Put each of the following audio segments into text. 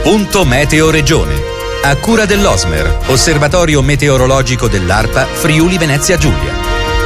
Punto Meteo Regione. A cura dell'Osmer, Osservatorio Meteorologico dell'ARPA Friuli Venezia Giulia.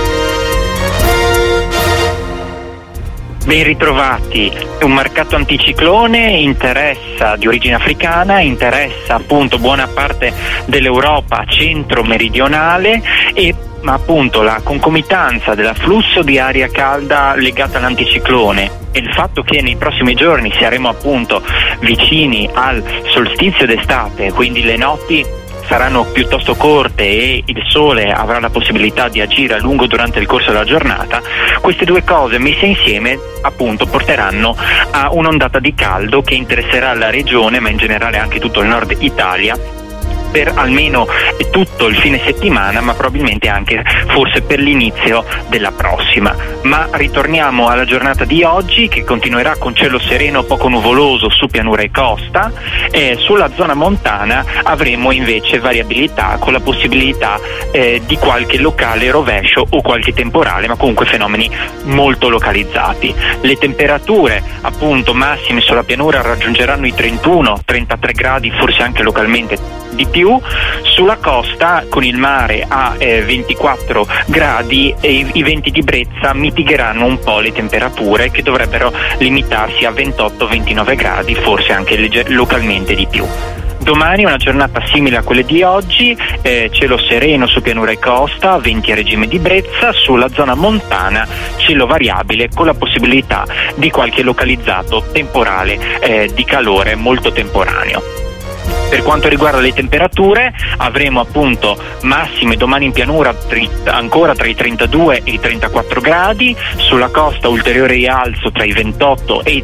Ben ritrovati. Un marcato anticiclone interessa di origine africana, interessa appunto buona parte dell'Europa centro-meridionale e appunto la concomitanza dell'afflusso di aria calda legata all'anticiclone e il fatto che nei prossimi giorni saremo appunto vicini al solstizio d'estate, quindi le notti saranno piuttosto corte e il sole avrà la possibilità di agire a lungo durante il corso della giornata, queste due cose messe insieme appunto porteranno a un'ondata di caldo che interesserà la regione, ma in generale anche tutto il nord Italia, per almeno tutto il fine settimana, ma probabilmente anche forse per l'inizio della prossima. Ma ritorniamo alla giornata di oggi, che continuerà con cielo sereno poco nuvoloso su pianura e costa. Sulla zona montana avremo invece variabilità, con la possibilità di qualche locale rovescio o qualche temporale, ma comunque fenomeni molto localizzati. Le temperature appunto massime sulla pianura raggiungeranno i 31-33 gradi, forse anche localmente di più. Sulla costa con il mare a 24 gradi e i venti di brezza mitigheranno un po' le temperature, che dovrebbero limitarsi a 28-29 gradi, forse anche localmente di più. Domani una giornata simile a quelle di oggi, cielo sereno su pianura e costa, venti a regime di brezza. Sulla zona montana cielo variabile con la possibilità di qualche localizzato temporale di calore molto temporaneo. Per quanto riguarda le temperature, avremo appunto massime domani in pianura ancora tra i 32 e i 34 gradi, sulla costa ulteriore rialzo tra i 28 e i